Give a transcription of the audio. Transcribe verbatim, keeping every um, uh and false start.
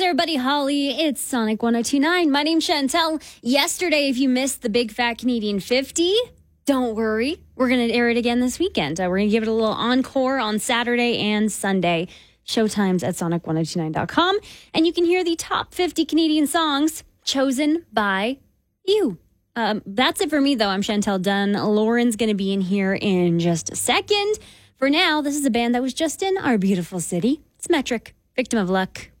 there, Buddy Holly. It's Sonic one oh two point nine. My name's Chantel. Yesterday, if you missed the Big Fat Canadian fifty, don't worry. We're going to air it again this weekend. Uh, we're going to give it a little encore on Saturday and Sunday. Showtimes at sonic one oh two nine dot com. And you can hear the top fifty Canadian songs chosen by you. Um, that's it for me, though. I'm Chantel Dunn. Lauren's going to be in here in just a second. For now, this is a band that was just in our beautiful city. It's Metric, Victim of Luck.